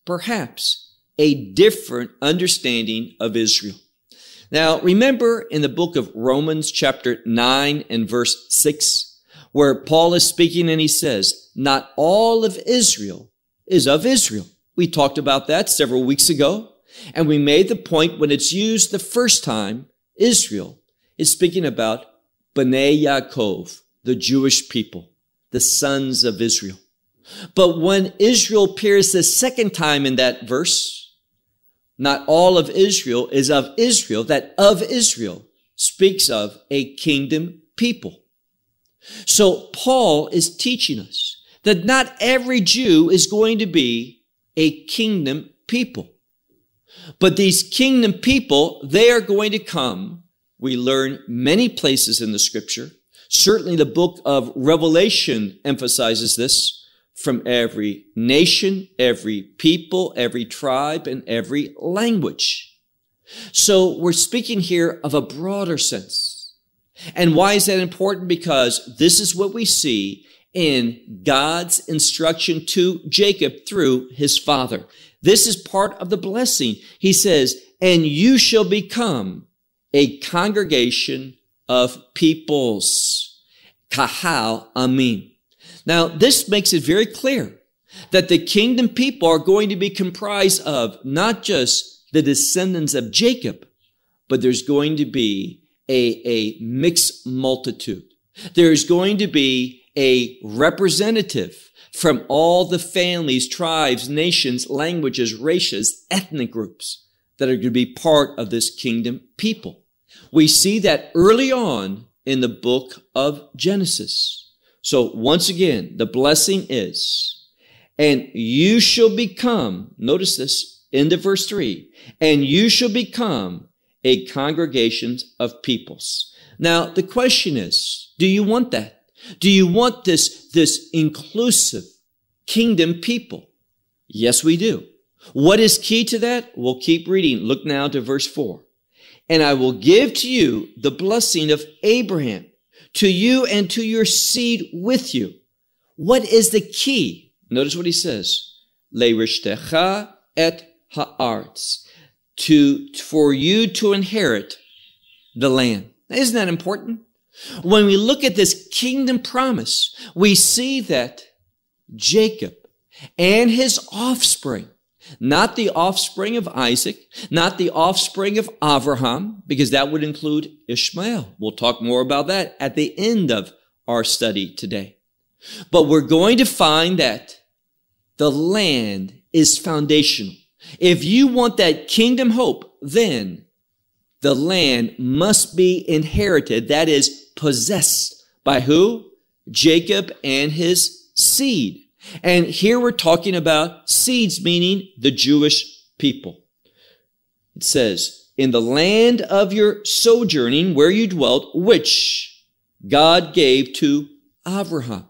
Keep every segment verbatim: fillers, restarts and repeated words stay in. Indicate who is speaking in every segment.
Speaker 1: perhaps a different understanding of Israel. Now, remember in the book of Romans chapter nine and verse six, where Paul is speaking and he says, not all of Israel is of Israel. We talked about that several weeks ago, and we made the point when it's used the first time, Israel is speaking about Bnei Yaakov, the Jewish people, the sons of Israel. But when Israel appears the second time in that verse, not all of Israel is of Israel. That of Israel speaks of a kingdom people. So Paul is teaching us that not every Jew is going to be a kingdom people. But these kingdom people, they are going to come. We learn many places in the scripture. Certainly the book of Revelation emphasizes this. From every nation, every people, every tribe, and every language. So we're speaking here of a broader sense. And why is that important? Because this is what we see in God's instruction to Jacob through his father. This is part of the blessing. He says, and you shall become a congregation of peoples. Kahal Amin. Now, this makes it very clear that the kingdom people are going to be comprised of not just the descendants of Jacob, but there's going to be a, a mixed multitude. There's going to be a representative from all the families, tribes, nations, languages, races, ethnic groups that are going to be part of this kingdom people. We see that early on in the book of Genesis. So once again, the blessing is, and you shall become, notice this, into verse three, and you shall become a congregation of peoples. Now, the question is, do you want that? Do you want this, this inclusive kingdom people? Yes, we do. What is key to that? We'll keep reading. Look now to verse four. And I will give to you the blessing of Abraham, to you and to your seed with you. What is the key? Notice what he says. Leirishdecha et ha'arts. To, for you to inherit the land. Now, isn't that important? When we look at this kingdom promise, we see that Jacob and his offspring, not the offspring of Isaac, not the offspring of Abraham, because that would include Ishmael. We'll talk more about that at the end of our study today. But we're going to find that the land is foundational. If you want that kingdom hope, then the land must be inherited, that is, possessed by who? Jacob and his seed. And here we're talking about seeds, meaning the Jewish people. It says, in the land of your sojourning where you dwelt, which God gave to Abraham.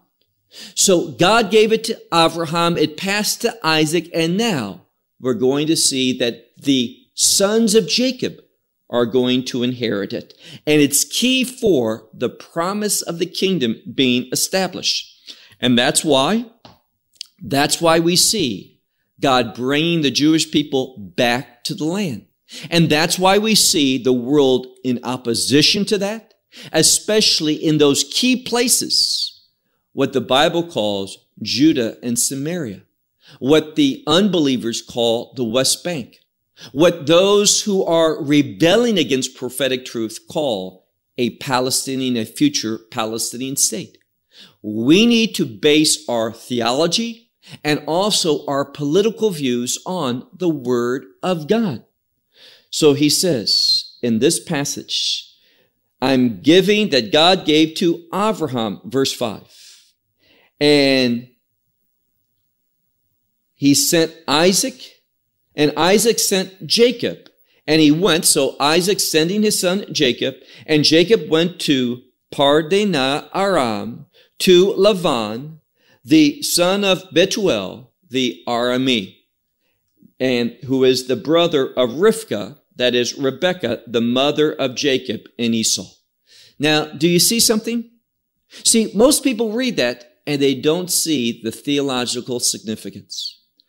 Speaker 1: So God gave it to Abraham, it passed to Isaac, and now we're going to see that the sons of Jacob are going to inherit it. And it's key for the promise of the kingdom being established. And that's why That's why we see God bringing the Jewish people back to the land. And that's why we see the world in opposition to that, especially in those key places, what the Bible calls Judah and Samaria, what the unbelievers call the West Bank, what those who are rebelling against prophetic truth call a Palestinian, a future Palestinian state. We need to base our theology and also our political views on the Word of God. So he says in this passage, I'm giving that God gave to Abraham, verse five. And he sent Isaac, and Isaac sent Jacob. And he went, so Isaac sending his son Jacob, and Jacob went to Pardena Aram, to Lavan, the son of Betuel, the Arami, and who is the brother of Rivkah, that is Rebekah, the mother of Jacob and Esau. Now, do you see something? See, most people read that and they don't see the theological significance.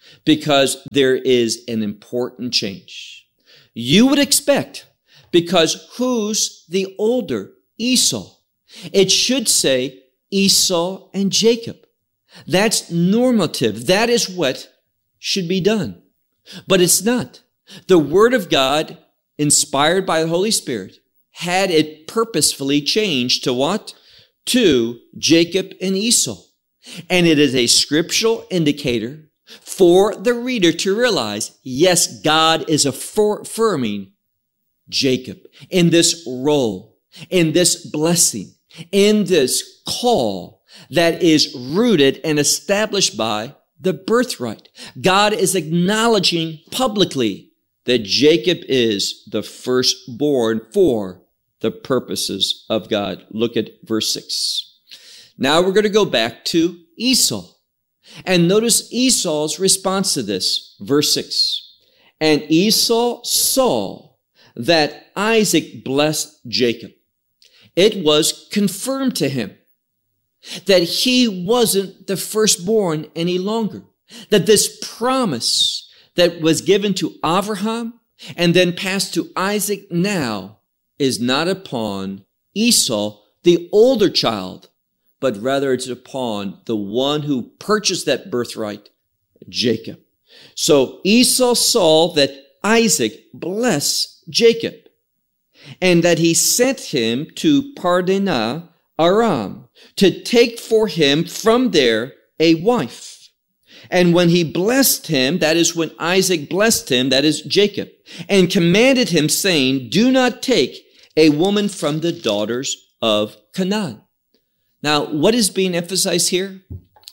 Speaker 1: because there is an important change. You would expect, because who's the older? Esau. It should say Esau and Jacob. That's normative. That is what should be done. But it's not. The Word of God, inspired by the Holy Spirit, had it purposefully changed to what? To Jacob and Esau. And it is a scriptural indicator for the reader to realize, yes, God is affirming Jacob in this role, in this blessing, in this call that is rooted and established by the birthright. God is acknowledging publicly that Jacob is the firstborn for the purposes of God. Look at verse six. Now we're going to go back to Esau. And notice Esau's response to this. Verse six. And Esau saw that Isaac blessed Jacob. It was confirmed to him that he wasn't the firstborn any longer. That this promise that was given to Abraham and then passed to Isaac now is not upon Esau, the older child, but rather it's upon the one who purchased that birthright, Jacob. So Esau saw that Isaac blessed Jacob, and that he sent him to Padan Aram to take for him from there a wife. And when he blessed him, that is when Isaac blessed him, that is Jacob, and commanded him, saying, do not take a woman from the daughters of Canaan. Now, what is being emphasized here?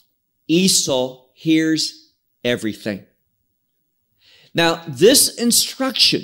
Speaker 1: Esau hears everything. Now, this instruction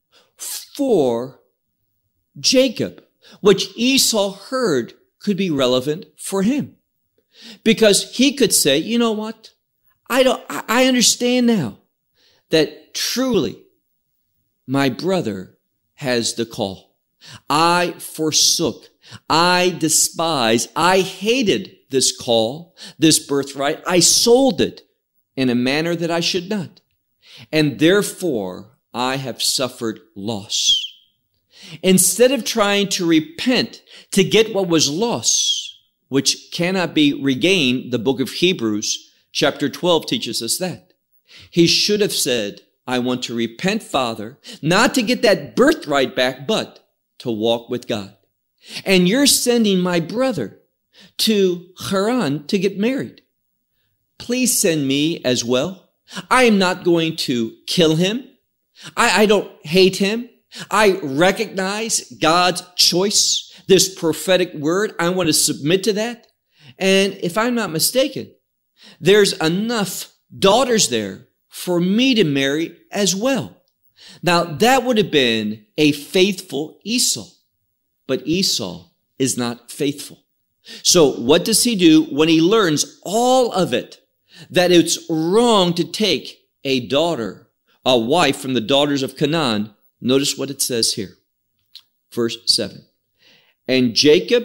Speaker 1: for Jacob, which Esau heard, could be relevant for him. Because he could say, you know what? I don't, I understand now that truly my brother has the call. I forsook, I despised, I hated this call, this birthright. I sold it in a manner that I should not. And therefore, I have suffered loss. Instead of trying to repent to get what was lost, which cannot be regained, the book of Hebrews chapter twelve teaches us that. He should have said, I want to repent, Father, not to get that birthright back, but to walk with God. And you're sending my brother to Haran to get married. Please send me as well. I am not going to kill him. I, I don't hate him. I recognize God's choice, this prophetic word. I want to submit to that. And if I'm not mistaken, there's enough daughters there for me to marry as well. Now, that would have been a faithful Esau, but Esau is not faithful. So what does he do when he learns all of it, that it's wrong to take a daughter, a wife from the daughters of Canaan? Notice what it says here. Verse seven. And Jacob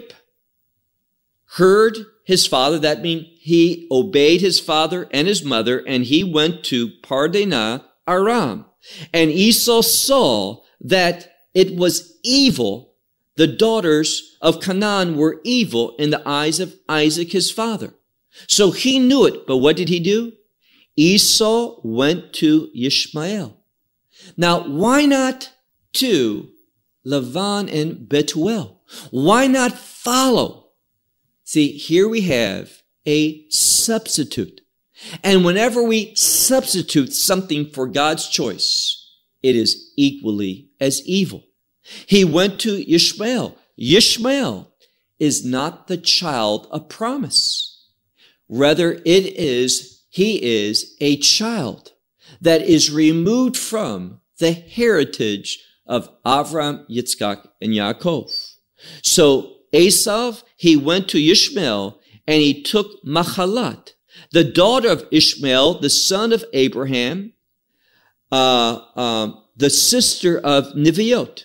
Speaker 1: heard his father, that means he obeyed his father and his mother, and he went to Padan Aram. And Esau saw that it was evil. The daughters of Canaan were evil in the eyes of Isaac, his father. So he knew it, but what did he do? Esau went to Ishmael. Now, why not to Lavan and Bethuel? Why not follow? See, here we have a substitute. And whenever we substitute something for God's choice, it is equally as evil. He went to Ishmael. Ishmael is not the child of promise. Rather, it is, he is a child that is removed from the heritage of Avram, Yitzchak, and Yaakov. So Esau, he went to Ishmael and he took Mahalat, the daughter of Ishmael, the son of Abraham, uh, uh, the sister of Neviot,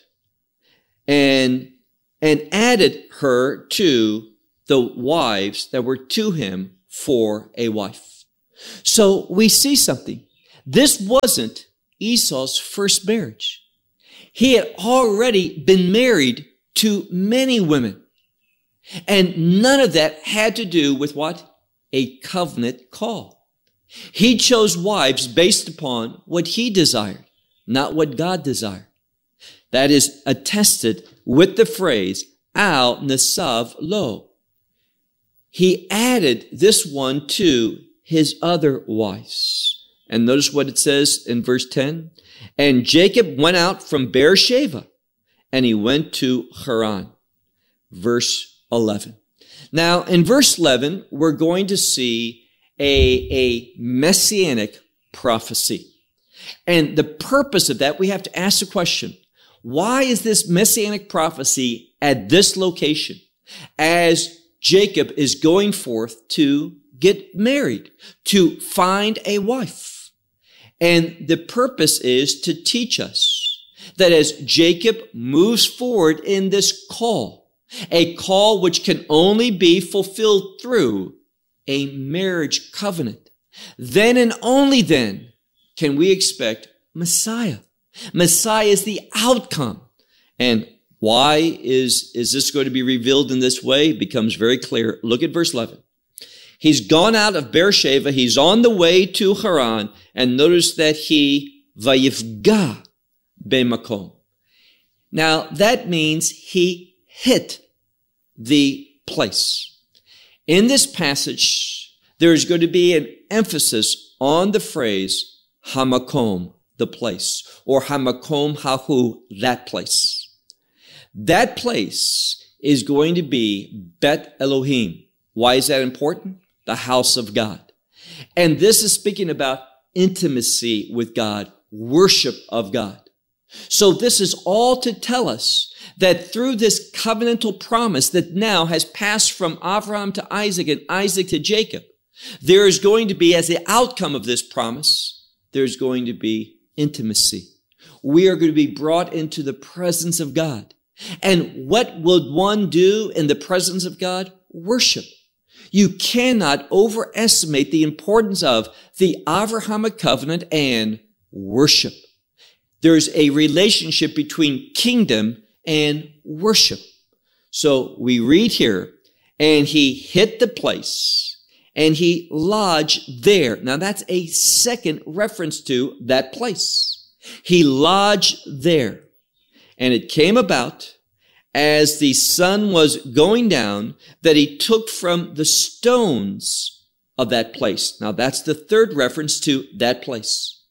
Speaker 1: and, and added her to the wives that were to him for a wife. So we see something. This wasn't Esau's first marriage. He had already been married to many women. And none of that had to do with what? A covenant call. He chose wives based upon what he desired, not what God desired. That is attested with the phrase, al nesav lo. He added this one to his other wives. And notice what it says in verse ten. And Jacob went out from Beersheba, and he went to Haran. Verse eleven. Now, in verse eleven, we're going to see a, a messianic prophecy. And the purpose of that, we have to ask the question, why is this messianic prophecy at this location as Jacob is going forth to get married, to find a wife? And the purpose is to teach us that as Jacob moves forward in this call, a call which can only be fulfilled through a marriage covenant, then and only then can we expect Messiah. Messiah is the outcome. And why is, is this going to be revealed in this way? It becomes very clear. Look at verse eleven. He's gone out of Beersheba. He's on the way to Haran. And notice that he vayifga bemakom. Now, that means he hit the place. In this passage, there is going to be an emphasis on the phrase hamakom, the place, or hamakom hahu, that place. That place is going to be Bet Elohim. Why is that important? The house of God. And this is speaking about intimacy with God, worship of God. So this is all to tell us that through this covenantal promise that now has passed from Abraham to Isaac and Isaac to Jacob, there is going to be, as the outcome of this promise, there's going to be intimacy. We are going to be brought into the presence of God. And what will one do in the presence of God? Worship. You cannot overestimate the importance of the Abrahamic covenant and worship. There's a relationship between kingdom and worship. So we read here, and he hit the place, and he lodged there. Now that's a second reference to that place. He lodged there. And it came about as the sun was going down that he took from the stones of that place. Now that's the third reference to that place.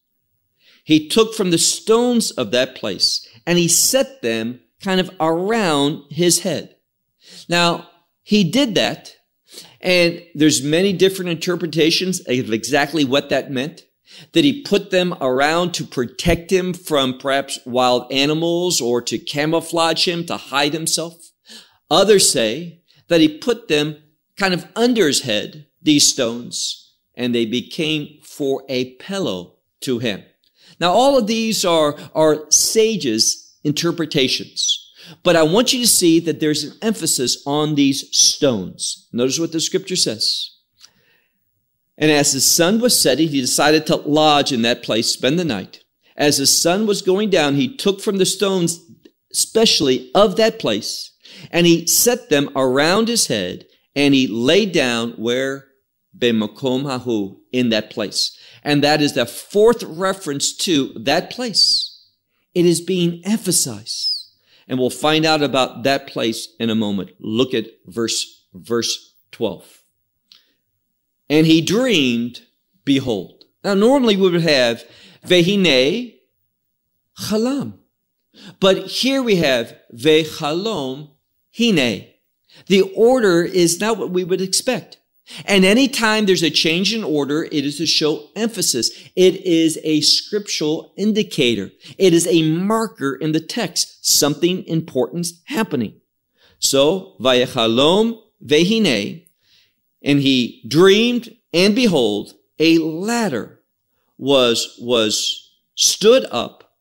Speaker 1: He took from the stones of that place and he set them kind of around his head. Now he did that, and there's many different interpretations of exactly what that meant. That he put them around to protect him from perhaps wild animals or to camouflage him, to hide himself. Others say that he put them kind of under his head, these stones, and they became for a pillow to him. Now, all of these are, are sages' interpretations, but I want you to see that there's an emphasis on these stones. Notice what the scripture says. And as the sun was setting, he decided to lodge in that place, spend the night. As the sun was going down, he took from the stones, especially of that place, and he set them around his head, and he lay down where? B'makom hahu, in that place. And that is the fourth reference to that place. It is being emphasized. And we'll find out about that place in a moment. Look at verse, verse twelve. And he dreamed, behold. Now, normally we would have vehine chalam. But here we have vechalom hine. The order is not what we would expect. And anytime there's a change in order, it is to show emphasis. It is a scriptural indicator. It is a marker in the text. Something important's happening. So, vayechalom vehine. And he dreamed, and behold, a ladder was, was stood up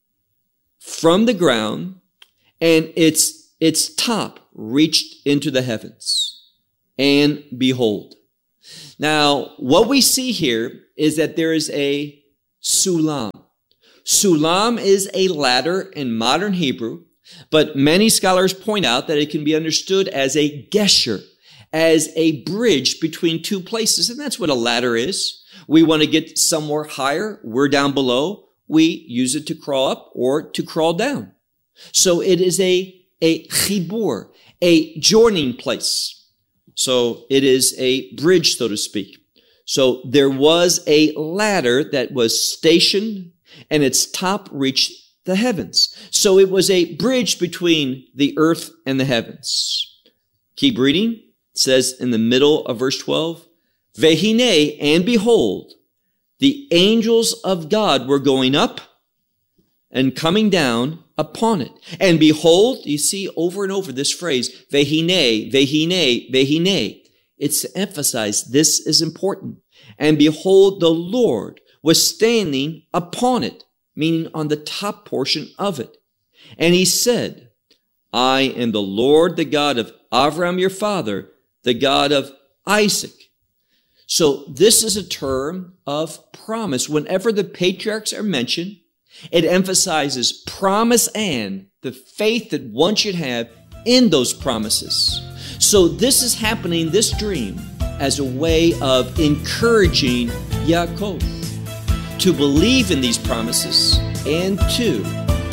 Speaker 1: from the ground, and its, its top reached into the heavens. And behold. Now, what we see here is that there is a sulam. Sulam is a ladder in modern Hebrew, but many scholars point out that it can be understood as a gesher, as a bridge between two places. And that's what a ladder is. We want to get somewhere higher. We're down below. We use it to crawl up or to crawl down. So it is a, a chibur, a joining place. So it is a bridge, so to speak. So there was a ladder that was stationed and its top reached the heavens. So it was a bridge between the earth and the heavens. Keep reading. It says in the middle of verse twelve, Vehine, and behold, the angels of God were going up and coming down upon it. And behold, you see over and over this phrase, Vehine, Vehine, Vehine. It's to emphasize this is important. And behold, the Lord was standing upon it, meaning on the top portion of it. And he said, I am the Lord, the God of Abraham, your father, the God of Isaac. So this is a term of promise. Whenever the patriarchs are mentioned, it emphasizes promise and the faith that one should have in those promises. So this is happening, this dream, as a way of encouraging Yaakov to believe in these promises and to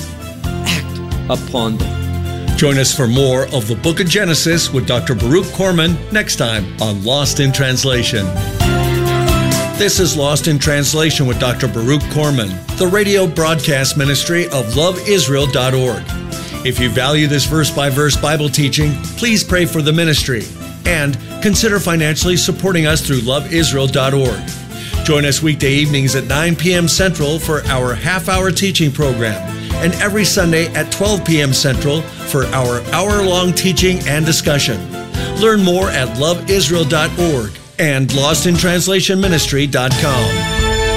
Speaker 1: act upon them.
Speaker 2: Join us for more of the Book of Genesis with Doctor Baruch Korman next time on Lost in Translation. This is Lost in Translation with Doctor Baruch Korman, the radio broadcast ministry of love israel dot org. If you value this verse-by-verse Bible teaching, please pray for the ministry and consider financially supporting us through love israel dot org. Join us weekday evenings at nine p.m. Central for our half-hour teaching program, and every Sunday at twelve p.m. Central for our hour-long teaching and discussion. Learn more at love israel dot org and lost in translation ministry dot com.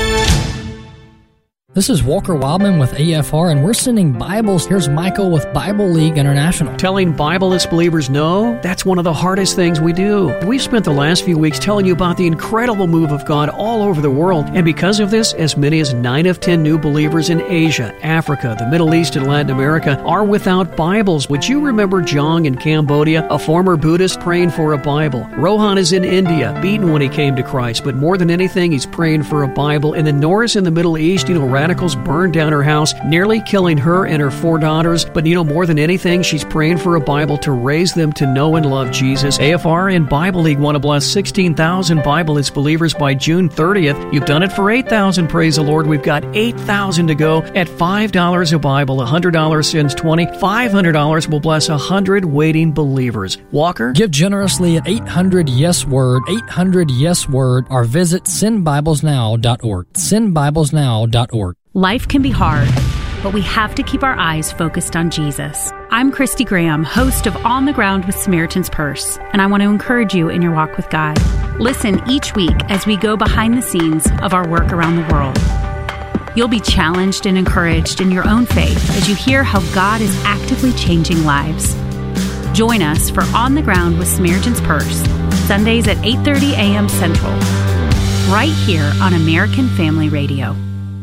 Speaker 3: This is Walker Wildman with A F R, and we're sending Bibles. Here's Michael with Bible League International.
Speaker 4: Telling Bibleless believers no, that's one of the hardest things we do. We've spent the last few weeks telling you about the incredible move of God all over the world, and because of this, as many as nine of ten new believers in Asia, Africa, the Middle East, and Latin America are without Bibles. Would you remember Jong in Cambodia, a former Buddhist praying for a Bible? Rohan is in India, beaten when he came to Christ, but more than anything, he's praying for a Bible. And then Norris in the Middle East, you know, radicals burned down her house, nearly killing her and her four daughters. But you know, more than anything, she's praying for a Bible to raise them to know and love Jesus. A F R and Bible League want to bless sixteen thousand Bibleless believers by June thirtieth. You've done it for eight thousand, praise the Lord. We've got eight thousand to go at five dollars a Bible. one hundred dollars sends twenty. five hundred dollars will bless one hundred waiting believers. Walker?
Speaker 3: Give generously at eight hundred yes word, eight hundred yes word, or visit send bibles now dot org. send bibles now dot org.
Speaker 5: Life can be hard, but we have to keep our eyes focused on Jesus. I'm Christy Graham, host of On the Ground with Samaritan's Purse, and I want to encourage you in your walk with God. Listen each week as we go behind the scenes of our work around the world. You'll be challenged and encouraged in your own faith as you hear how God is actively changing lives. Join us for On the Ground with Samaritan's Purse, Sundays at eight thirty a.m. Central, right here on American Family Radio.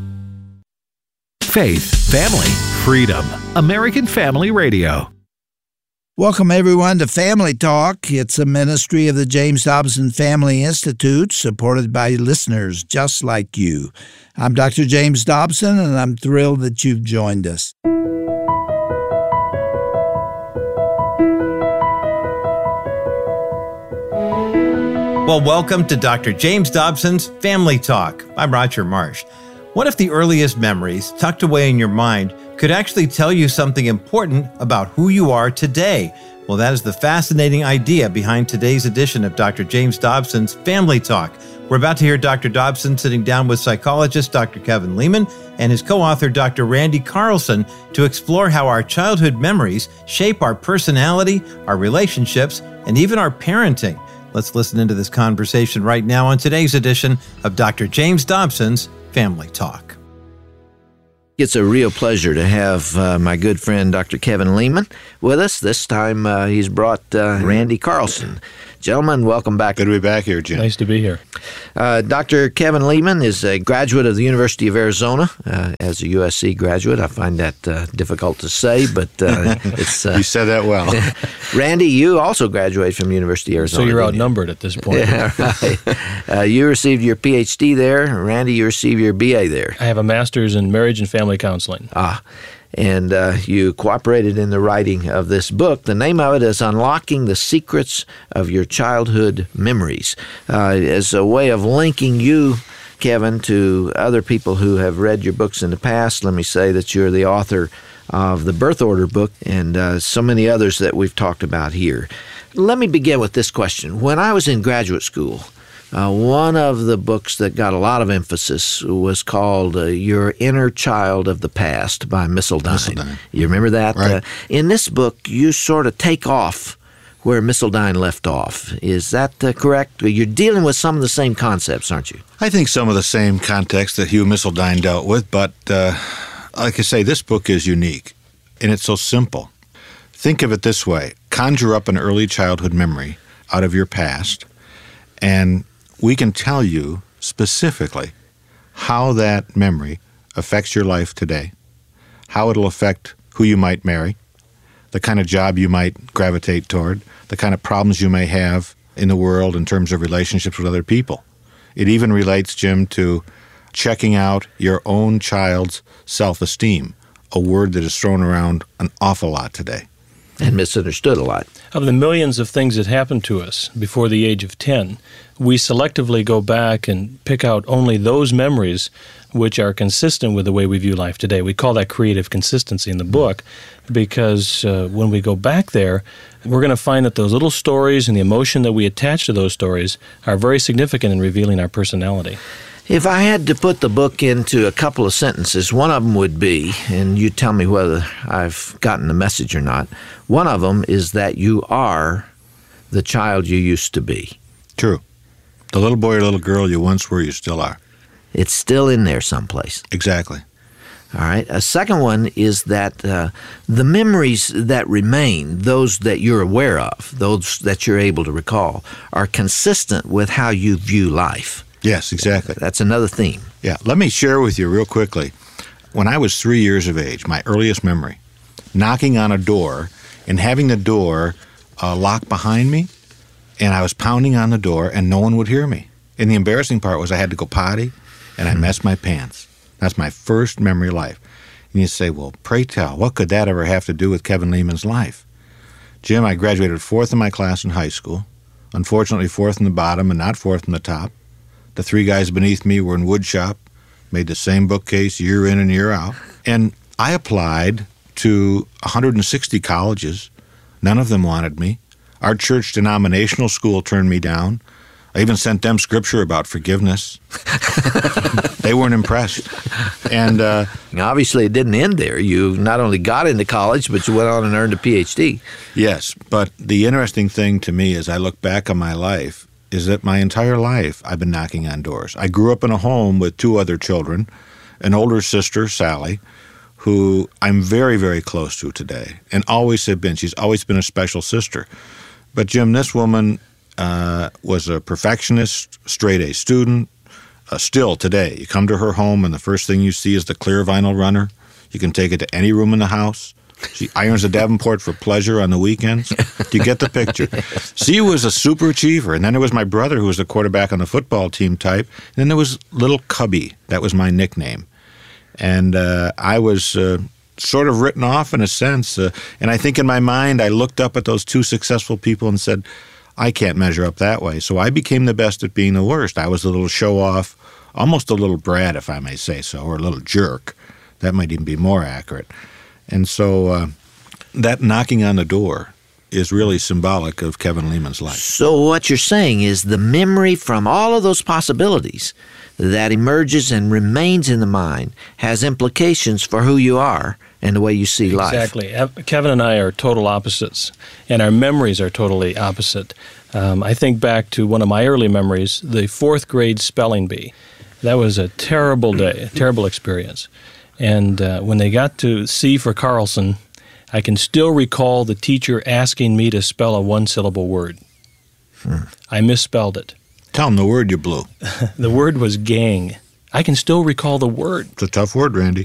Speaker 6: Faith, family, freedom. American Family Radio.
Speaker 7: Welcome, everyone, to Family Talk. It's a ministry of the James Dobson Family Institute, supported by listeners just like you. I'm Doctor James Dobson, and I'm thrilled that you've joined us.
Speaker 8: Well, welcome to Doctor James Dobson's Family Talk. I'm Roger Marsh. What if the earliest memories tucked away in your mind could actually tell you something important about who you are today? Well, that is the fascinating idea behind today's edition of Doctor James Dobson's Family Talk. We're about to hear Doctor Dobson sitting down with psychologist Doctor Kevin Leman and his co-author Doctor Randy Carlson to explore how our childhood memories shape our personality, our relationships, and even our parenting. Let's listen into this conversation right now on today's edition of Doctor James Dobson's Family Talk.
Speaker 7: It's a real pleasure to have uh, my good friend Doctor Kevin Leman with us. This time uh, he's brought uh, Randy Carlson. Gentlemen, welcome back.
Speaker 9: Good to be back here, Jim.
Speaker 3: Nice to be here.
Speaker 7: Uh, Doctor Kevin Leman is a graduate of the University of Arizona. Uh, as a U S C graduate, I find that uh, difficult to say, but uh, it's... Uh,
Speaker 9: you said that well.
Speaker 7: Randy, you also graduated from the University of Arizona.
Speaker 3: So you're outnumbered you? at this point.
Speaker 7: Yeah, right. uh, you received your P H D there. Randy, you received your B A there.
Speaker 3: I have a master's in marriage and family counseling.
Speaker 7: Ah, and uh, you cooperated in the writing of this book. The name of it is Unlocking the Secrets of Your Childhood Memories. Uh, as a way of linking you, Kevin, to other people who have read your books in the past, let me say that you're the author of the Birth Order book and uh, so many others that we've talked about here. Let me begin with this question. When I was in graduate school, Uh, one of the books that got a lot of emphasis was called uh, Your Inner Child of the Past by Missildine.
Speaker 9: Missildine.
Speaker 7: You remember that?
Speaker 9: Right.
Speaker 7: Uh, in this book, you sort of take off where Missildine left off. Is that uh, correct? You're dealing with some of the same concepts, aren't you?
Speaker 9: I think some of the same context that Hugh Missildine dealt with, but uh, like I say, this book is unique, and it's so simple. Think of it this way. Conjure up an early childhood memory out of your past, and we can tell you specifically how that memory affects your life today, how it'll affect who you might marry, the kind of job you might gravitate toward, the kind of problems you may have in the world in terms of relationships with other people. It even relates, Jim, to checking out your own child's self-esteem, a word that is thrown around an awful lot today.
Speaker 7: And misunderstood a lot.
Speaker 3: Of the millions of things that happened to us before the age of ten, we selectively go back and pick out only those memories which are consistent with the way we view life today. We call that creative consistency in the book because uh, when we go back there, we're going to find that those little stories and the emotion that we attach to those stories are very significant in revealing our personality.
Speaker 7: If I had to put the book into a couple of sentences, one of them would be, and you tell me whether I've gotten the message or not, one of them is that you are the child you used to be.
Speaker 9: True. The little boy or little girl you once were, you still are.
Speaker 7: It's still in there someplace.
Speaker 9: Exactly.
Speaker 7: All right. A second one is that uh, the memories that remain, those that you're aware of, those that you're able to recall, are consistent with how you view life.
Speaker 9: Yes, exactly.
Speaker 7: That's another theme.
Speaker 9: Yeah. Let me share with you real quickly. When I was three years of age, my earliest memory, knocking on a door and having the door uh, locked behind me, and I was pounding on the door and no one would hear me. And the embarrassing part was I had to go potty and I messed my pants. That's my first memory of life. And you say, well, pray tell, what could that ever have to do with Kevin Leman's life? Jim, I graduated fourth in my class in high school. Unfortunately, fourth in the bottom and not fourth in the top. The three guys beneath me were in wood shop, made the same bookcase year in and year out. And I applied to one hundred sixty colleges. None of them wanted me. Our church denominational school turned me down. I even sent them scripture about forgiveness. They weren't impressed. And uh,
Speaker 7: obviously it didn't end there. You not only got into college, but you went on and earned a P H D.
Speaker 9: Yes, but the interesting thing to me as I look back on my life is that my entire life I've been knocking on doors. I grew up in a home with two other children, an older sister, Sally, who I'm very, very close to today and always have been. She's always been a special sister. But, Jim, this woman uh, was a perfectionist, straight-A student, uh, still today. You come to her home and the first thing you see is the clear vinyl runner. You can take it to any room in the house. She irons a Davenport for pleasure on the weekends. You get the picture. She was a super achiever. And then there was my brother, who was the quarterback on the football team type. And then there was little Cubby. That was my nickname. And uh, I was uh, sort of written off in a sense. Uh, and I think in my mind, I looked up at those two successful people and said, I can't measure up that way. So I became the best at being the worst. I was a little show-off, almost a little brat, if I may say so, or a little jerk. That might even be more accurate. And so uh, that knocking on the door is really symbolic of Kevin Leman's life.
Speaker 7: So what you're saying is the memory from all of those possibilities that emerges and remains in the mind has implications for who you are and the way you see life.
Speaker 3: Exactly. Kevin and I are total opposites, and our memories are totally opposite. Um, I think back to one of my early memories, the fourth grade spelling bee. That was a terrible day, a terrible experience. And uh, when they got to C for Carlson, I can still recall the teacher asking me to spell a one-syllable word. Hmm. I misspelled it.
Speaker 9: Tell them the word you blew.
Speaker 3: The word was gang. I can still recall the word.
Speaker 9: It's a tough word, Randy.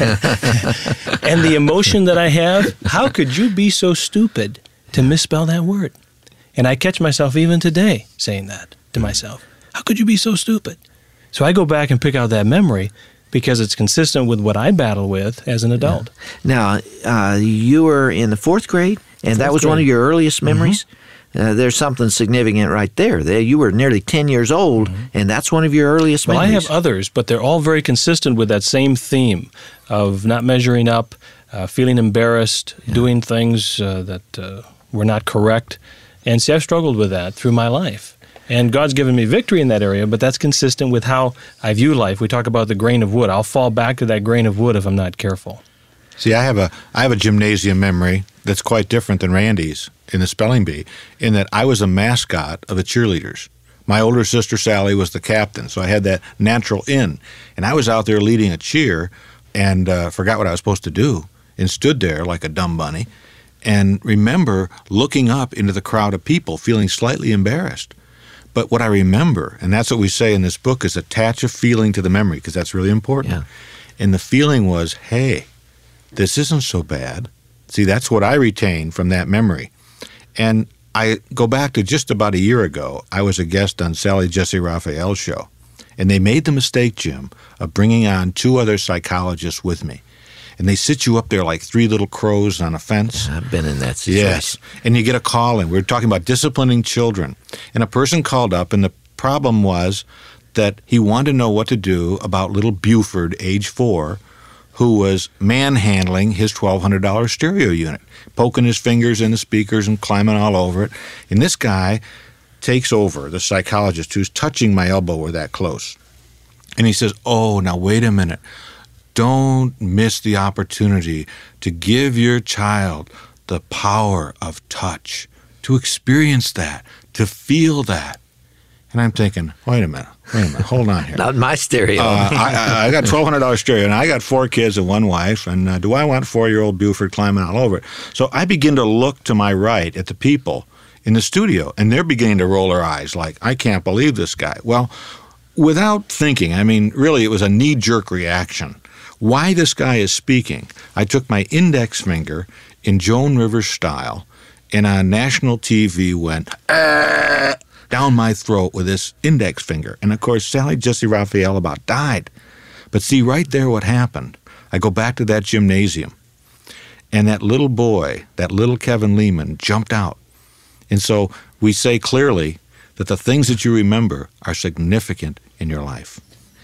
Speaker 3: And the emotion that I have, how could you be so stupid to misspell that word? And I catch myself even today saying that to myself. How could you be so stupid? So I go back and pick out that memory because it's consistent with what I battle with as an adult.
Speaker 10: Yeah. Now, uh, you were in the fourth grade, and fourth that was grade. One of your earliest memories? Mm-hmm. Uh, there's something significant right there. there. You were nearly ten years old, mm-hmm. and that's one of your earliest
Speaker 3: well,
Speaker 10: memories.
Speaker 3: Well, I have others, but they're all very consistent with that same theme of not measuring up, uh, feeling embarrassed, yeah. doing things uh, that uh, were not correct. And see, I've struggled with that through my life. And God's given me victory in that area, but that's consistent with how I view life. We talk about the grain of wood. I'll fall back to that grain of wood if I'm not careful.
Speaker 9: See, I have a I have a gymnasium memory that's quite different than Randy's in the spelling bee, in that I was a mascot of the cheerleaders. My older sister, Sally, was the captain, so I had that natural in. And I was out there leading a cheer and uh, forgot what I was supposed to do and stood there like a dumb bunny and remember looking up into the crowd of people, feeling slightly embarrassed. But what I remember, and that's what we say in this book, is attach a feeling to the memory, because that's really important.
Speaker 10: Yeah.
Speaker 9: And the feeling was, hey, this isn't so bad. See, that's what I retain from that memory. And I go back to just about a year ago. I was a guest on Sally Jesse Raphael's show, and they made the mistake, Jim, of bringing on two other psychologists with me. And they sit you up there like three little crows on a fence.
Speaker 10: I've been in that situation.
Speaker 9: Yes. And you get a call in. We were talking about disciplining children. And a person called up, and the problem was that he wanted to know what to do about little Buford, age four, who was manhandling his twelve hundred dollars stereo unit, poking his fingers in the speakers and climbing all over it. And this guy takes over, the psychologist who's touching my elbow, we're that close. And he says, oh, now wait a minute. Don't miss the opportunity to give your child the power of touch, to experience that, to feel that. And I'm thinking, wait a minute, wait a minute, hold on here.
Speaker 10: Not my stereo.
Speaker 9: uh, I, I got twelve hundred dollars stereo, and I got four kids and one wife, and uh, do I want four-year-old Buford climbing all over it? So I begin to look to my right at the people in the studio, and they're beginning to roll their eyes like, I can't believe this guy. Well, without thinking, I mean, really, it was a knee-jerk reaction. Why this guy is speaking, I took my index finger in Joan Rivers style, and on national T V went, ah, down my throat with this index finger. And, of course, Sally Jesse Raphael about died. But see, right there what happened. I go back to that gymnasium, and that little boy, that little Kevin Lehman, jumped out. And so we say clearly that the things that you remember are significant in your life.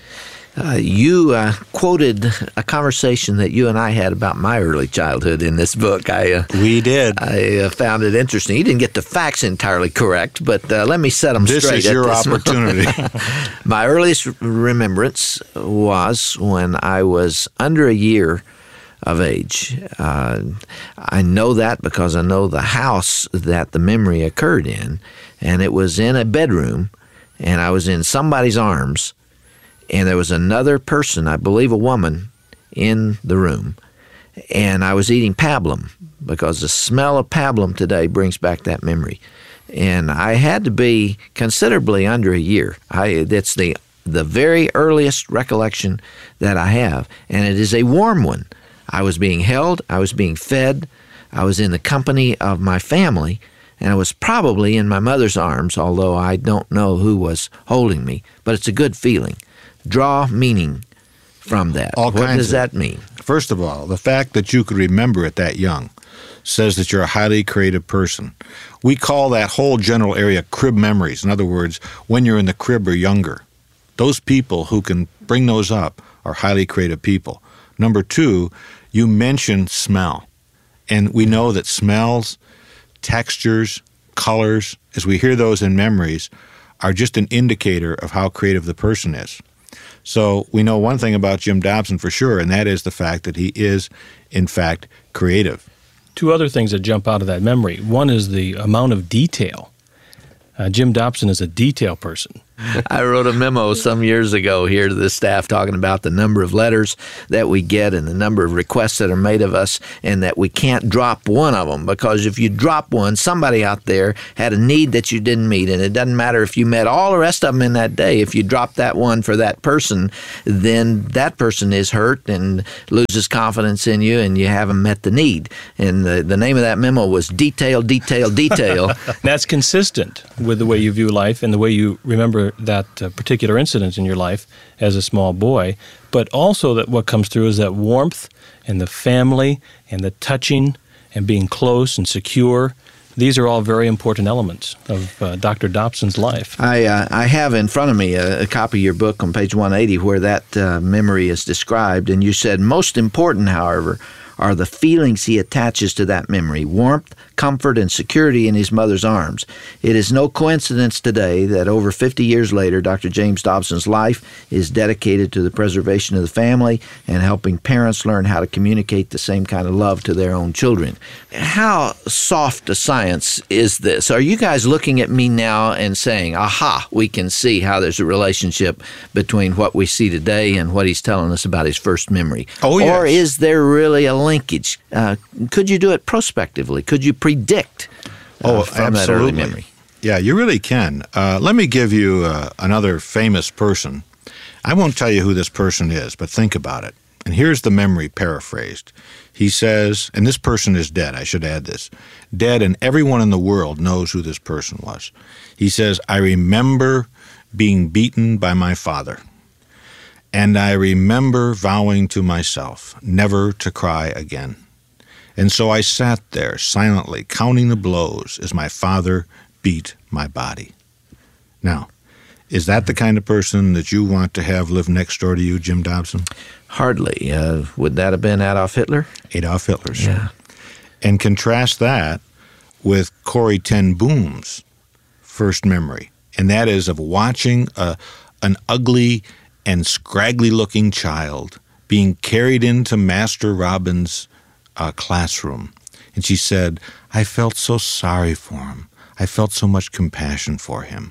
Speaker 10: Uh, you uh, quoted a conversation that you and I had about my early childhood in this book. I uh,
Speaker 9: we did.
Speaker 10: I uh, found it interesting. You didn't get the facts entirely correct, but uh, let me set them
Speaker 9: this
Speaker 10: straight.
Speaker 9: This is your
Speaker 10: this
Speaker 9: opportunity.
Speaker 10: My earliest remembrance was when I was under a year of age. Uh, I know that because I know the house that the memory occurred in, and it was in a bedroom, and I was in somebody's arms. And there was another person, I believe a woman, in the room. And I was eating pablum because the smell of pablum today brings back that memory. And I had to be considerably under a year. I, that's the the very earliest recollection that I have. And it is a warm one. I was being held. I was being fed. I was in the company of my family. And I was probably in my mother's arms, although I don't know who was holding me. But it's a good feeling. Draw meaning from that.
Speaker 9: All
Speaker 10: what
Speaker 9: kinds
Speaker 10: does
Speaker 9: of,
Speaker 10: that mean?
Speaker 9: First of all, the fact that you could remember it that young says that you're a highly creative person. We call that whole general area crib memories. In other words, when you're in the crib or younger. Those people who can bring those up are highly creative people. Number two, you mentioned smell. And we know that smells, textures, colors, as we hear those in memories, are just an indicator of how creative the person is. So we know one thing about Jim Dobson for sure, and that is the fact that he is, in fact, creative.
Speaker 3: Two other things that jump out of that memory. One is the amount of detail. Uh, Jim Dobson is a detail person.
Speaker 10: I wrote a memo some years ago here to the staff talking about the number of letters that we get and the number of requests that are made of us, and that we can't drop one of them, because if you drop one, somebody out there had a need that you didn't meet, and it doesn't matter if you met all the rest of them in that day. If you drop that one for that person, then that person is hurt and loses confidence in you, and you haven't met the need. And the, the name of that memo was detail, detail, detail.
Speaker 3: That's consistent with the way you view life and the way you remember that uh, particular incident in your life as a small boy, but also that what comes through is that warmth and the family and the touching and being close and secure. These are all very important elements of uh, Doctor Dobson's life.
Speaker 10: I uh, I have in front of me a, a copy of your book on page one eighty where that uh, memory is described, and you said, most important, however, are the feelings he attaches to that memory: warmth, comfort, and security in his mother's arms. It is no coincidence today that over fifty years later, Doctor James Dobson's life is dedicated to the preservation of the family and helping parents learn how to communicate the same kind of love to their own children. How soft a science is this? Are you guys looking at me now and saying, aha, we can see how there's a relationship between what we see today and what he's telling us about his first memory?
Speaker 9: Oh, yes.
Speaker 10: Or is there really a linkage? Uh, could you do it prospectively? Could you predict uh,
Speaker 9: oh,
Speaker 10: from
Speaker 9: absolutely.
Speaker 10: that early memory?
Speaker 9: Yeah, you really can. Uh, let me give you uh, another famous person. I won't tell you who this person is, but think about it. And here's the memory paraphrased. He says, and this person is dead, I should add this, dead, and everyone in the world knows who this person was. He says, I remember being beaten by my father. And I remember vowing to myself never to cry again. And so I sat there silently counting the blows as my father beat my body. Now, is that the kind of person that you want to have live next door to you, Jim Dobson?
Speaker 10: Hardly. Uh, would that have been Adolf Hitler?
Speaker 9: Adolf Hitler, sir.
Speaker 10: Yeah.
Speaker 9: And contrast that with Corrie ten Boom's first memory, and that is of watching a, an ugly and scraggly-looking child being carried into Master Robin's uh, classroom. And she said, I felt so sorry for him. I felt so much compassion for him.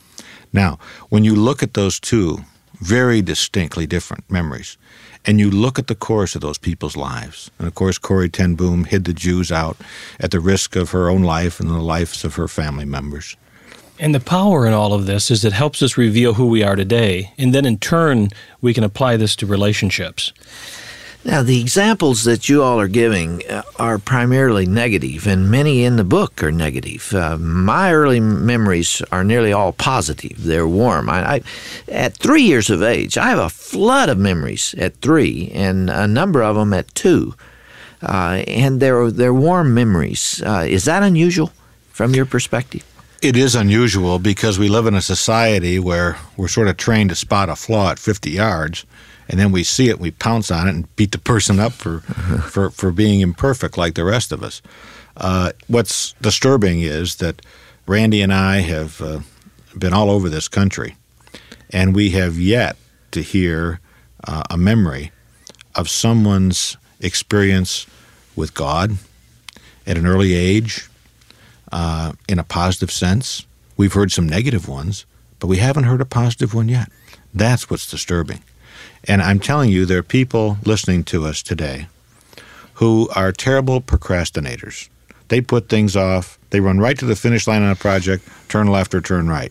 Speaker 9: Now, when you look at those two very distinctly different memories, and you look at the course of those people's lives, and of course Corrie ten Boom hid the Jews out at the risk of her own life and the lives of her family members.
Speaker 3: And the power in all of this is it helps us reveal who we are today, and then in turn, we can apply this to relationships.
Speaker 10: Now, the examples that you all are giving are primarily negative, and many in the book are negative. Uh, my early memories are nearly all positive. They're warm. I, I, at three years of age, I have a flood of memories at three, and a number of them at two. Uh, and they're, they're warm memories. Uh, is that unusual from your perspective?
Speaker 9: It is unusual because we live in a society where we're sort of trained to spot a flaw at fifty yards, and then we see it, we pounce on it and beat the person up for for, for being imperfect like the rest of us. Uh, what's disturbing is that Randy and I have uh, been all over this country, and we have yet to hear uh, a memory of someone's experience with God at an early age, Uh, in a positive sense. We've heard some negative ones, but we haven't heard a positive one yet. That's what's disturbing. And I'm telling you, there are people listening to us today who are terrible procrastinators. They put things off. They run right to the finish line on a project, turn left or turn right.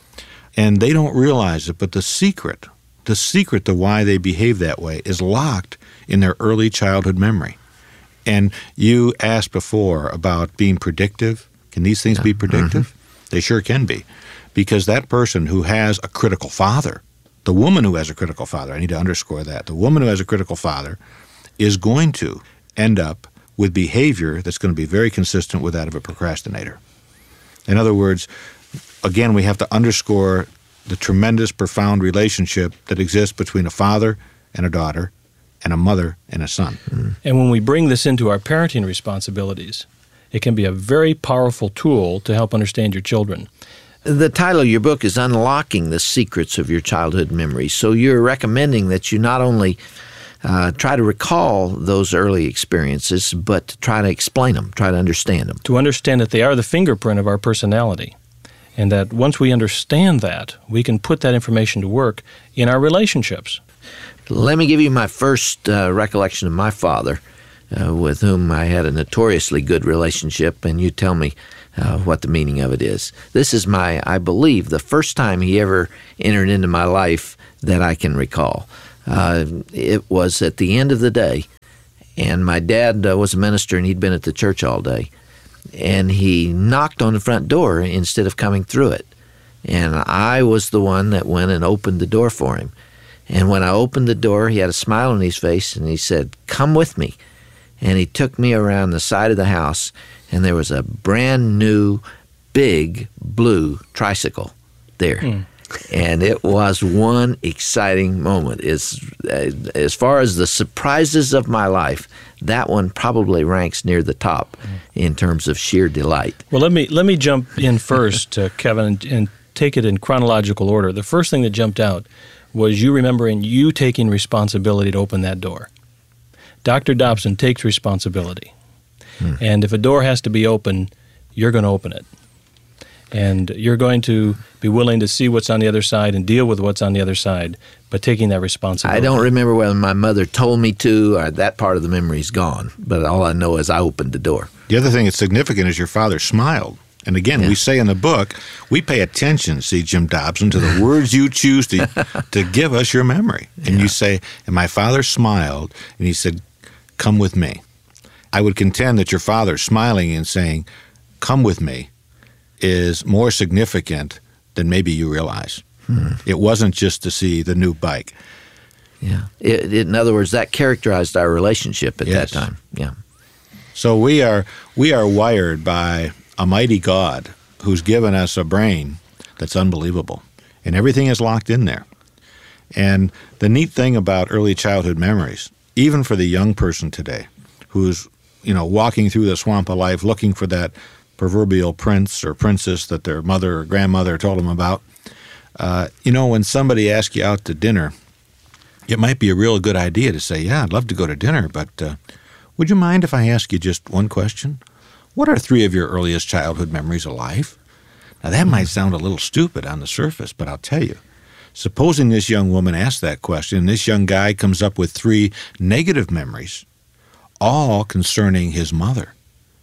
Speaker 9: And they don't realize it, but the secret, the secret to why they behave that way is locked in their early childhood memory. And you asked before about being predictive. Can these things be predictive? Mm-hmm. They sure can be. Because that person who has a critical father, the woman who has a critical father, I need to underscore that, the woman who has a critical father is going to end up with behavior that's going to be very consistent with that of a procrastinator. In other words, again, we have to underscore the tremendous, profound relationship that exists between a father and a daughter and a mother and a son.
Speaker 3: Mm. And when we bring this into our parenting responsibilities, it can be a very powerful tool to help understand your children.
Speaker 10: The title of your book is Unlocking the Secrets of Your Childhood Memories. So you're recommending that you not only uh, try to recall those early experiences, but to try to explain them, try to understand them.
Speaker 3: To understand that they are the fingerprint of our personality. And that once we understand that, we can put that information to work in our relationships.
Speaker 10: Let me give you my first uh, recollection of my father, uh, with whom I had a notoriously good relationship, and you tell me uh, what the meaning of it is. This is my, I believe, the first time he ever entered into my life that I can recall. Uh, it was at the end of the day, and my dad uh, was a minister, and he'd been at the church all day. And he knocked on the front door instead of coming through it. And I was the one that went and opened the door for him. And when I opened the door, he had a smile on his face, and he said, "Come with me." And he took me around the side of the house, and there was a brand new, big, blue tricycle there. Mm. And it was one exciting moment. As, as far as the surprises of my life, that one probably ranks near the top in terms of sheer delight.
Speaker 3: Well, let me let me jump in first, uh, Kevin, and, and take it in chronological order. The first thing that jumped out was you remembering you taking responsibility to open that door. Doctor Dobson takes responsibility. Hmm. And if a door has to be open, you're going to open it. And you're going to be willing to see what's on the other side and deal with what's on the other side, but taking that responsibility.
Speaker 10: I don't remember whether my mother told me to, or that part of the memory is gone. But all I know is I opened the door.
Speaker 9: The other thing that's significant is your father smiled. And again, yeah. we say in the book, we pay attention, see, Jim Dobson, to the words you choose to to give us your memory. And yeah. you say, and my father smiled, and he said, "Come with me." I would contend that your father smiling and saying, "Come with me," is more significant than maybe you realize. Hmm. It wasn't just to see the new bike.
Speaker 10: Yeah. It, it, in other words, that characterized our relationship at yes. that time. Yeah.
Speaker 9: So we are we are wired by a mighty God who's given us a brain that's unbelievable, and everything is locked in there. And the neat thing about early childhood memories, even for the young person today, who's you know walking through the swamp of life looking for that proverbial prince or princess that their mother or grandmother told them about, uh, you know, when somebody asks you out to dinner, it might be a real good idea to say, "Yeah, I'd love to go to dinner, but uh, would you mind if I ask you just one question? What are three of your earliest childhood memories of life?" Now, that might sound a little stupid on the surface, but I'll tell you, supposing this young woman asks that question, and this young guy comes up with three negative memories, all concerning his mother,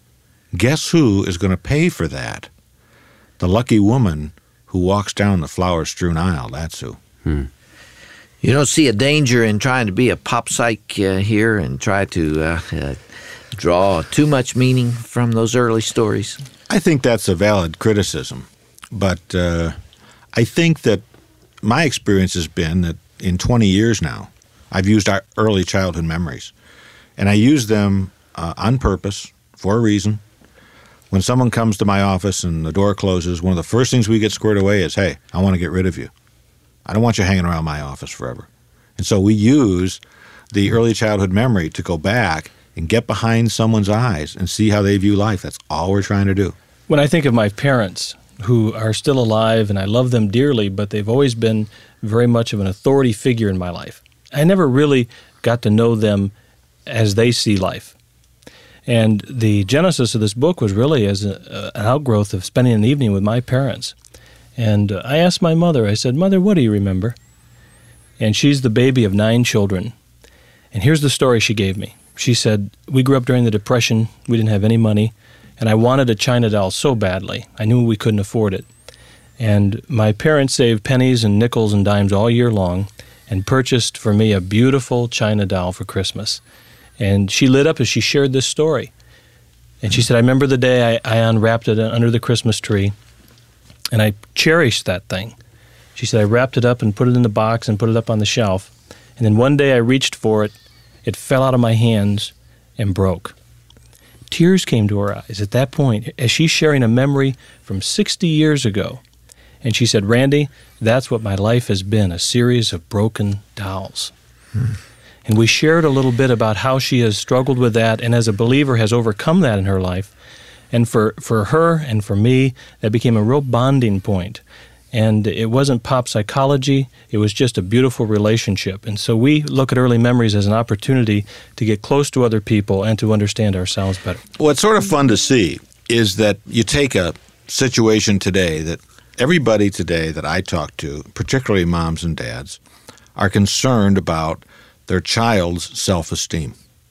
Speaker 9: guess who is going to pay for that? The lucky woman who walks down the flower-strewn aisle, that's who.
Speaker 10: Hmm. You don't see a danger in trying to be a pop psych uh, here and try to uh, uh, draw too much meaning from those early stories?
Speaker 9: I think that's a valid criticism, but uh, I think that my experience has been that in twenty years now, I've used our early childhood memories, and I use them uh, on purpose, for a reason. When someone comes to my office and the door closes, one of the first things we get squared away is, "Hey, I want to get rid of you. I don't want you hanging around my office forever." And so we use the early childhood memory to go back and get behind someone's eyes and see how they view life. That's all we're trying to do.
Speaker 3: When I think of my parents, who are still alive, and I love them dearly, but they've always been very much of an authority figure in my life. I never really got to know them as they see life. And the genesis of this book was really as a, an outgrowth of spending an evening with my parents. And uh, I asked my mother, I said, "Mother, what do you remember?" And she's the baby of nine children. And here's the story she gave me. She said, "We grew up during the Depression. We didn't have any money. And I wanted a China doll so badly. I knew we couldn't afford it. And my parents saved pennies and nickels and dimes all year long and purchased for me a beautiful China doll for Christmas." And she lit up as she shared this story. And she said, "I remember the day I, I unwrapped it under the Christmas tree, and I cherished that thing." She said, "I wrapped it up and put it in the box and put it up on the shelf. And then one day I reached for it. It fell out of my hands and broke." Tears came to her eyes at that point as she's sharing a memory from sixty years ago. And she said, "Randy, that's what my life has been, a series of broken dolls." Hmm. And we shared a little bit about how she has struggled with that and as a believer has overcome that in her life. And for, for her and for me, that became a real bonding point. And it wasn't pop psychology, it was just a beautiful relationship. And so we look at early memories as an opportunity to get close to other people and to understand ourselves better.
Speaker 9: What's sort of fun to see is that you take a situation today that everybody today that I talk to, particularly moms and dads, are concerned about their child's self-esteem.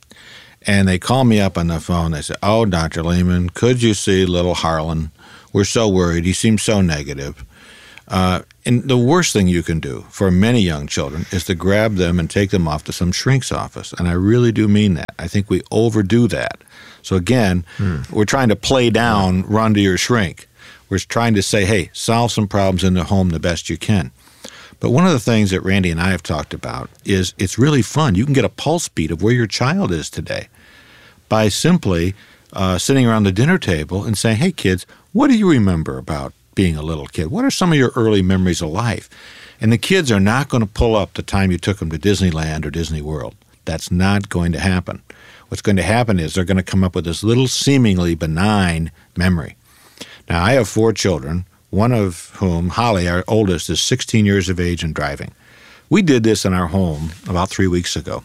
Speaker 9: And they call me up on the phone. They say, oh, Doctor Lehman, could you see little Harlan? We're so worried. He seems so negative. Uh, and the worst thing you can do for many young children is to grab them and take them off to some shrink's office. And I really do mean that. I think we overdo that. So again, hmm. we're trying to play down, run to your shrink. We're trying to say, hey, solve some problems in the home the best you can. But one of the things that Randy and I have talked about is it's really fun. You can get a pulse beat of where your child is today by simply uh, sitting around the dinner table and saying, hey, kids, what do you remember about being a little kid? What are some of your early memories of life? And the kids are not going to pull up the time you took them to Disneyland or Disney World. That's not going to happen. What's going to happen is they're going to come up with this little seemingly benign memory. Now, I have four children, one of whom, Holly, our oldest, is sixteen years of age and driving. We did this in our home about three weeks ago.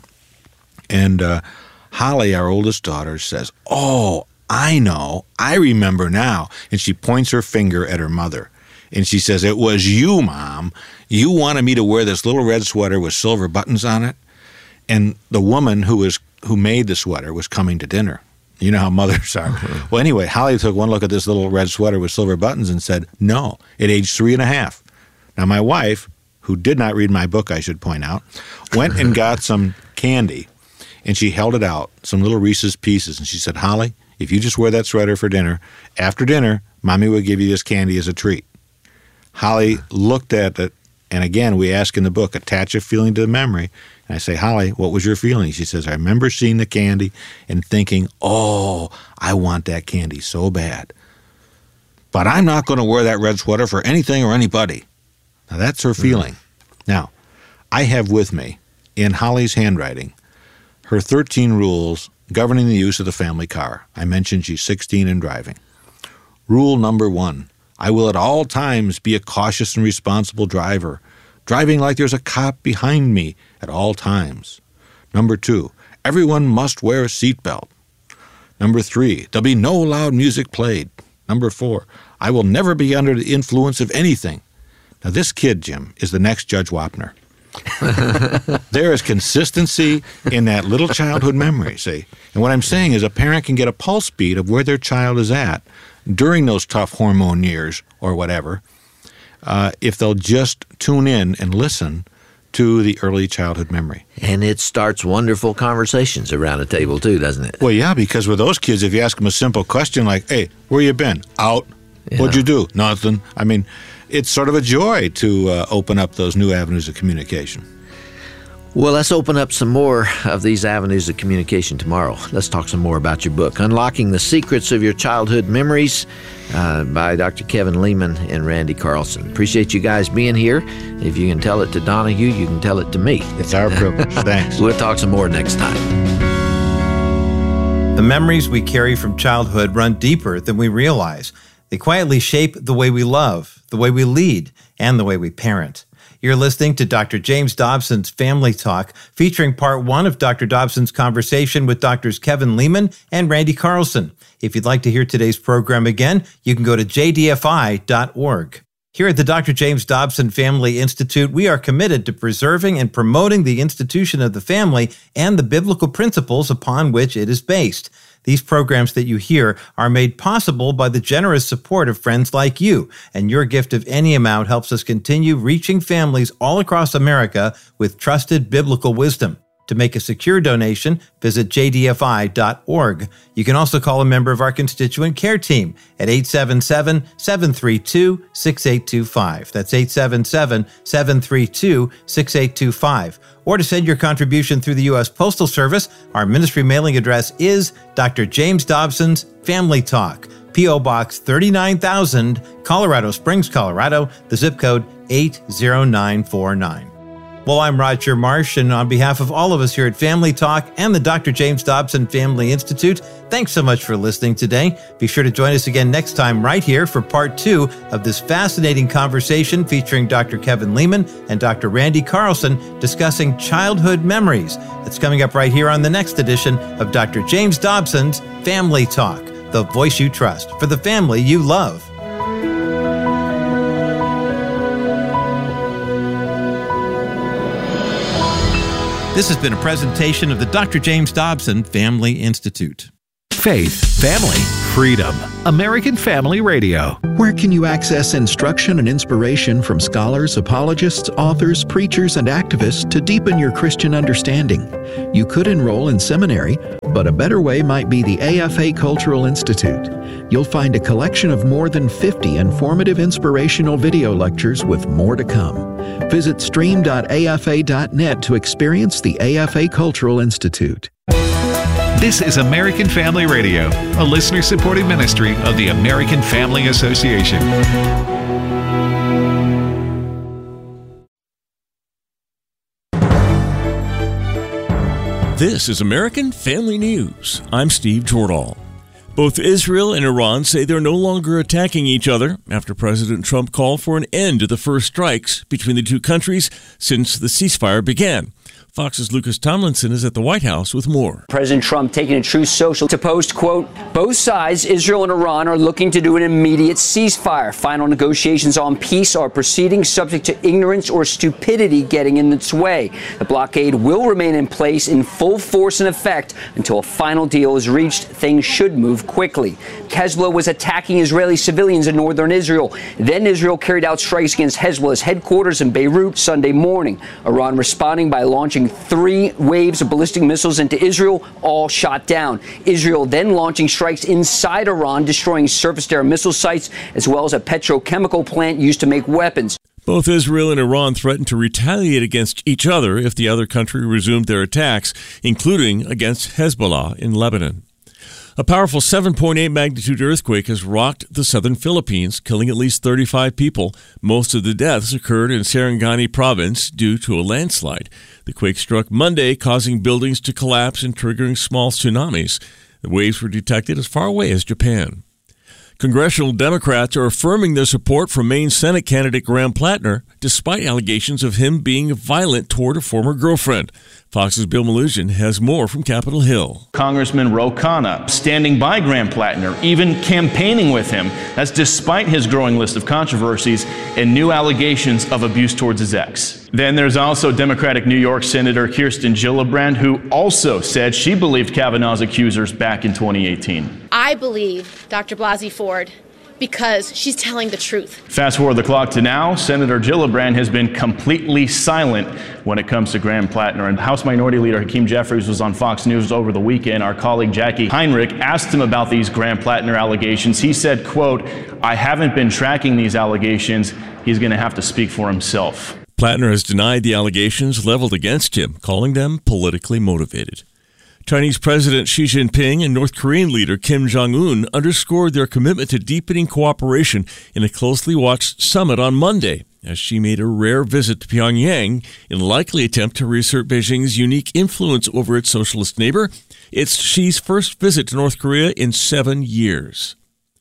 Speaker 9: And uh, Holly, our oldest daughter, says, oh, I know, I remember now. And she points her finger at her mother. And she says, it was you, Mom. You wanted me to wear this little red sweater with silver buttons on it. And the woman who was who made the sweater was coming to dinner. You know how mothers are. Mm-hmm. Well, anyway, Holly took one look at this little red sweater with silver buttons and said, no, at age three and a half. Now, my wife, who did not read my book, I should point out, went and got some candy. And she held it out, some little Reese's Pieces. And she said, Holly, if you just wear that sweater for dinner, after dinner, Mommy will give you this candy as a treat. Holly looked at it, and again, we ask in the book, attach a feeling to the memory. And I say, Holly, what was your feeling? She says, I remember seeing the candy and thinking, oh, I want that candy so bad. But I'm not going to wear that red sweater for anything or anybody. Now, that's her feeling. Mm-hmm. Now, I have with me, in Holly's handwriting, her thirteen rules governing the use of the family car. I mentioned she's sixteen and driving. Rule number one, I will at all times be a cautious and responsible driver, driving like there's a cop behind me at all times. Number two, everyone must wear a seatbelt. Number three, there'll be no loud music played. Number four, I will never be under the influence of anything. Now, this kid, Jim, is the next Judge Wapner. There is consistency in that little childhood memory, see? And what I'm saying is a parent can get a pulse beat of where their child is at during those tough hormone years or whatever, uh, if they'll just tune in and listen to the early childhood memory.
Speaker 10: And it starts wonderful conversations around a table too, doesn't it?
Speaker 9: Well, yeah, because with those kids, if you ask them a simple question like, hey, where you been? Out. Yeah. What'd you do? Nothing. I mean, it's sort of a joy to uh, open up those new avenues of communication.
Speaker 10: Well, let's open up some more of these avenues of communication tomorrow. Let's talk some more about your book, Unlocking the Secrets of Your Childhood Memories, uh, by Doctor Kevin Lehman and Randy Carlson. Appreciate you guys being here. If you can tell it to Donahue, you can tell it to me.
Speaker 9: It's our privilege. Thanks.
Speaker 10: We'll talk some more next time.
Speaker 8: The memories we carry from childhood run deeper than we realize. They quietly shape the way we love, the way we lead, and the way we parent. You're listening to Doctor James Dobson's Family Talk, featuring part one of Doctor Dobson's conversation with Doctors Kevin Lehman and Randy Carlson. If you'd like to hear today's program again, you can go to j d f i dot org. Here at the Doctor James Dobson Family Institute, we are committed to preserving and promoting the institution of the family and the biblical principles upon which it is based. These programs that you hear are made possible by the generous support of friends like you, and your gift of any amount helps us continue reaching families all across America with trusted biblical wisdom. To make a secure donation, visit j d f i dot org. You can also call a member of our constituent care team at eight seven seven, seven three two, six eight two five. That's eight seven seven, seven three two, six eight two five. Or to send your contribution through the U S Postal Service, our ministry mailing address is Doctor James Dobson's Family Talk, P O Box thirty-nine thousand, Colorado Springs, Colorado, the zip code eight zero nine four nine. Well, I'm Roger Marsh, and on behalf of all of us here at Family Talk and the Doctor James Dobson Family Institute, thanks so much for listening today. Be sure to join us again next time right here for part two of this fascinating conversation featuring Doctor Kevin Lehman and Doctor Randy Carlson discussing childhood memories. It's coming up right here on the next edition of Doctor James Dobson's Family Talk, the voice you trust for the family you love. This has been a presentation of the Doctor James Dobson Family Institute.
Speaker 6: Faith, family, freedom. American Family Radio. Where can you access instruction and inspiration from scholars, apologists, authors, preachers, and activists to deepen your Christian understanding? You could enroll in seminary, but a better way might be the A F A Cultural Institute. You'll find a collection of more than fifty informative inspirational video lectures with more to come. Visit stream dot a f a dot net to experience the A F A Cultural Institute.
Speaker 11: This is American Family Radio, a listener-supported ministry of the American Family Association.
Speaker 12: This is American Family News. I'm Steve Jordahl. Both Israel and Iran say they're no longer attacking each other after President Trump called for an end to the first strikes between the two countries since the ceasefire began. Fox's Lucas Tomlinson is at the White House with more.
Speaker 13: President Trump taking a Truth Social to post, quote, both sides, Israel and Iran, are looking to do an immediate ceasefire. Final negotiations on peace are proceeding, subject to ignorance or stupidity getting in its way. The blockade will remain in place in full force and effect until a final deal is reached. Things should move quickly. Hezbollah was attacking Israeli civilians in northern Israel. Then Israel carried out strikes against Hezbollah's headquarters in Beirut Sunday morning. Iran responding by launching three waves of ballistic missiles into Israel, all shot down. Israel then launching strikes inside Iran, destroying surface-to-air missile sites, as well as a petrochemical plant used to make weapons.
Speaker 12: Both Israel and Iran threatened to retaliate against each other if the other country resumed their attacks, including against Hezbollah in Lebanon. A powerful seven point eight magnitude earthquake has rocked the southern Philippines, killing at least thirty-five people. Most of the deaths occurred in Sarangani province due to a landslide. The quake struck Monday, causing buildings to collapse and triggering small tsunamis. The waves were detected as far away as Japan. Congressional Democrats are affirming their support for Maine Senate candidate Graham Plattner, despite allegations of him being violent toward a former girlfriend. Fox's Bill Malugin has more from Capitol Hill.
Speaker 14: Congressman Ro Khanna standing by Graham Plattner, even campaigning with him. That's despite his growing list of controversies and new allegations of abuse towards his ex. Then there's also Democratic New York Senator Kirsten Gillibrand, who also said she believed Kavanaugh's accusers back in twenty eighteen.
Speaker 15: I believe Doctor Blasey Ford because she's telling the truth.
Speaker 14: Fast forward the clock to now, Senator Gillibrand has been completely silent when it comes to Graham Plattner. And House Minority Leader Hakeem Jeffries was on Fox News over the weekend. Our colleague Jackie Heinrich asked him about these Graham Plattner allegations. He said, quote, I haven't been tracking these allegations. He's going to have to speak for himself.
Speaker 12: Plattner has denied the allegations leveled against him, calling them politically motivated. Chinese President Xi Jinping and North Korean leader Kim Jong-un underscored their commitment to deepening cooperation in a closely watched summit on Monday, as Xi made a rare visit to Pyongyang in a likely attempt to reassert Beijing's unique influence over its socialist neighbor. It's Xi's first visit to North Korea in seven years.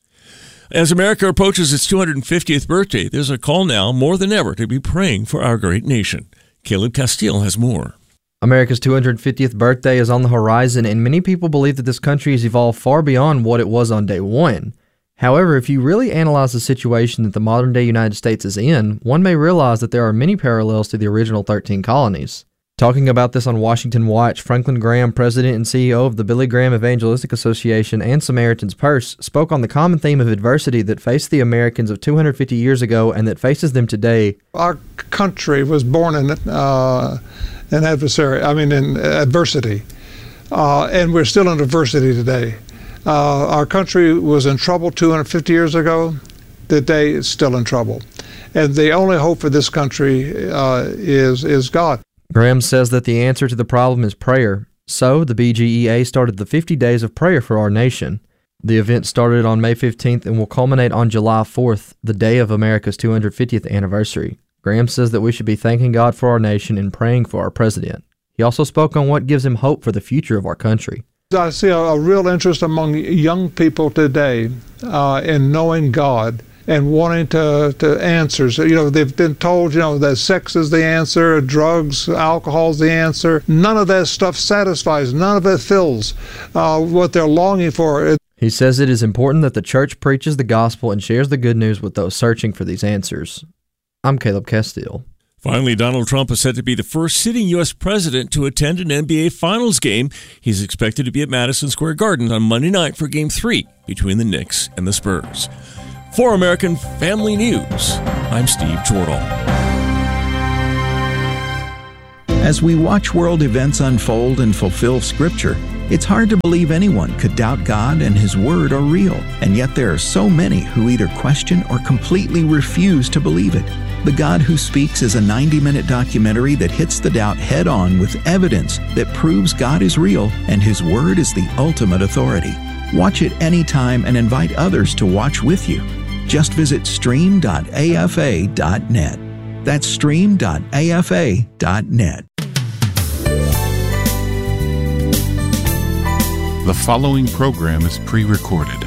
Speaker 12: As America approaches its two hundred fiftieth birthday, there's a call now more than ever to be praying for our great nation. Caleb Castile has more.
Speaker 16: America's two hundred fiftieth birthday is on the horizon, and many people believe that this country has evolved far beyond what it was on day one. However, if you really analyze the situation that the modern-day United States is in, one may realize that there are many parallels to the original thirteen colonies. Talking about this on Washington Watch, Franklin Graham, president and C E O of the Billy Graham Evangelistic Association and Samaritan's Purse, spoke on the common theme of adversity that faced the Americans of two hundred fifty years ago and that faces them today.
Speaker 17: Our country was born in uh, an adversary, I mean in adversity, uh, and we're still in adversity today. Uh, our country was in trouble two hundred fifty years ago. Today it's still in trouble. And the only hope for this country uh, is is God.
Speaker 16: Graham says that the answer to the problem is prayer. So, the B G E A started the fifty Days of Prayer for our nation. The event started on May fifteenth and will culminate on July fourth, the day of America's two hundred fiftieth anniversary. Graham says that we should be thanking God for our nation and praying for our president. He also spoke on what gives him hope for the future of our country.
Speaker 17: I see a, a real interest among young people today uh, in knowing God and wanting to, to answers. You know, they've been told, you know, that sex is the answer, drugs, alcohol is the answer. None of that stuff satisfies. None of it fills uh, what they're longing for.
Speaker 16: He says it is important that the church preaches the gospel and shares the good news with those searching for these answers. I'm Caleb Castile.
Speaker 12: Finally, Donald Trump is set to be the first sitting U S president to attend an N B A Finals game. He's expected to be at Madison Square Garden on Monday night for Game three between the Knicks and the Spurs. For American Family News, I'm Steve Jordahl.
Speaker 6: As we watch world events unfold and fulfill Scripture, it's hard to believe anyone could doubt God and His Word are real, and yet there are so many who either question or completely refuse to believe it. The God Who Speaks is a ninety-minute documentary that hits the doubt head-on with evidence that proves God is real and His Word is the ultimate authority. Watch it anytime and invite others to watch with you. Just visit stream dot a f a dot net. That's stream dot a f a dot net.
Speaker 18: The following program is pre-recorded.